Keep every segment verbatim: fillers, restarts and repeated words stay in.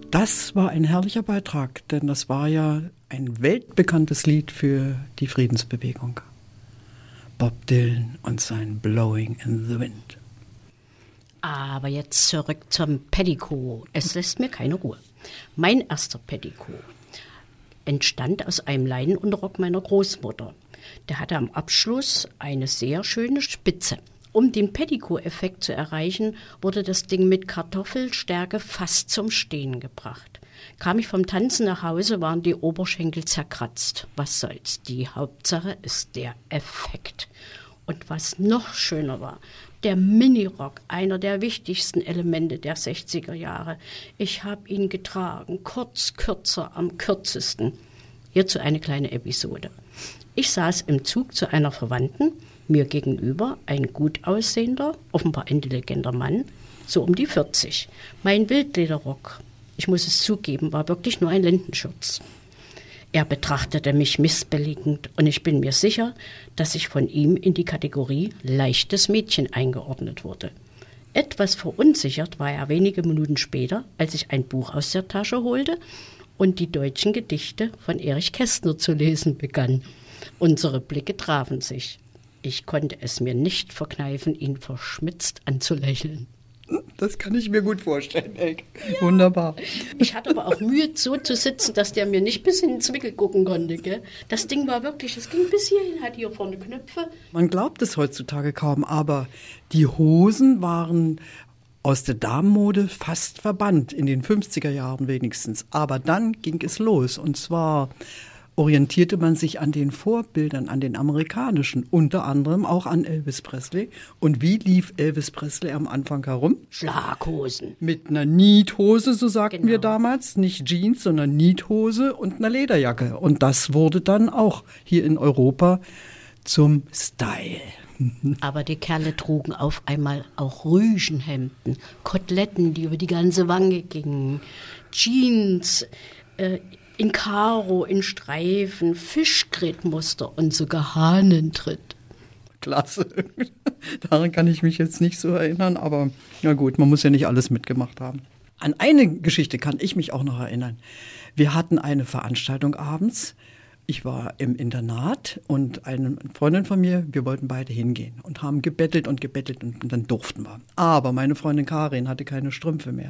Das war ein herrlicher Beitrag, denn das war ja ein weltbekanntes Lied für die Friedensbewegung. Bob Dylan und sein Blowing in the Wind. Aber jetzt zurück zum Petticoat. Es lässt mir keine Ruhe. Mein erster Petticoat entstand aus einem Leinenunterrock meiner Großmutter. Der hatte am Abschluss eine sehr schöne Spitze. Um den Petticoat-Effekt zu erreichen, wurde das Ding mit Kartoffelstärke fast zum Stehen gebracht. Kam ich vom Tanzen nach Hause, waren die Oberschenkel zerkratzt. Was soll's, die Hauptsache ist der Effekt. Und was noch schöner war, der Minirock, einer der wichtigsten Elemente der sechziger Jahre. Ich habe ihn getragen, kurz, kürzer, am kürzesten. Hierzu eine kleine Episode. Ich saß im Zug zu einer Verwandten, mir gegenüber ein gut aussehender, offenbar intelligenter Mann, so um die vierzig. Mein Wildlederrock, ich muss es zugeben, war wirklich nur ein Lendenschurz. Er betrachtete mich missbilligend und ich bin mir sicher, dass ich von ihm in die Kategorie leichtes Mädchen eingeordnet wurde. Etwas verunsichert war er wenige Minuten später, als ich ein Buch aus der Tasche holte und die deutschen Gedichte von Erich Kästner zu lesen begann. Unsere Blicke trafen sich. Ich konnte es mir nicht verkneifen, ihn verschmitzt anzulächeln. Das kann ich mir gut vorstellen, Elke. Ja. Wunderbar. Ich hatte aber auch Mühe, so zu sitzen, dass der mir nicht bis in den Zwickel gucken konnte. Gell? Das Ding war wirklich, es ging bis hierhin, hat hier vorne Knöpfe. Man glaubt es heutzutage kaum, aber die Hosen waren aus der Damenmode fast verbannt, in den fünfziger Jahren wenigstens. Aber dann ging es los und zwar orientierte man sich an den Vorbildern, an den amerikanischen, unter anderem auch an Elvis Presley. Und wie lief Elvis Presley am Anfang herum? Schlaghosen. Mit einer Neathose, so sagten Genau. wir damals. Nicht Jeans, sondern Neathose und einer Lederjacke. Und das wurde dann auch hier in Europa zum Style. Aber die Kerle trugen auf einmal auch Rüschenhemden, Koteletten, die über die ganze Wange gingen, Jeans, äh, in Karo, in Streifen, Fischgrätmuster und sogar Hahnentritt. Klasse. Daran kann ich mich jetzt nicht so erinnern, aber na gut, man muss ja nicht alles mitgemacht haben. An eine Geschichte kann ich mich auch noch erinnern. Wir hatten eine Veranstaltung abends. Ich war im Internat und eine Freundin von mir, wir wollten beide hingehen und haben gebettelt und gebettelt und dann durften wir. Aber meine Freundin Karin hatte keine Strümpfe mehr.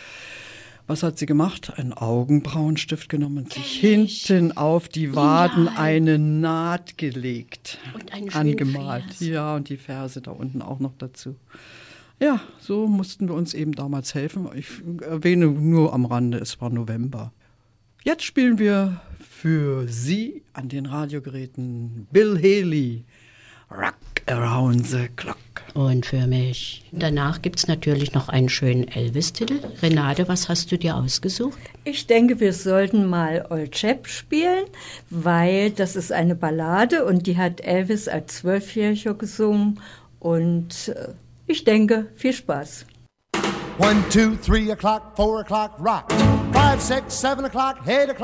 Was hat sie gemacht? Einen Augenbrauenstift genommen und sich hinten auf die Waden Genial. eine Naht gelegt. Und einen schönen angemalt. Vers. Ja, und die Verse da unten auch noch dazu. Ja, so mussten wir uns eben damals helfen. Ich erwähne nur am Rande, es war November. Jetzt spielen wir für Sie an den Radiogeräten Bill Haley, Rock Around the Clock. Und für mich. Danach gibt es natürlich noch einen schönen Elvis-Titel. Renate, was hast du dir ausgesucht? Ich denke, wir sollten mal Old Chap spielen, weil das ist eine Ballade und die hat Elvis als Zwölfjähriger gesungen. Und äh, ich denke, viel Spaß. One, two, three o'clock, four o'clock, rock. Five, six, seven o'clock, eight o'clock.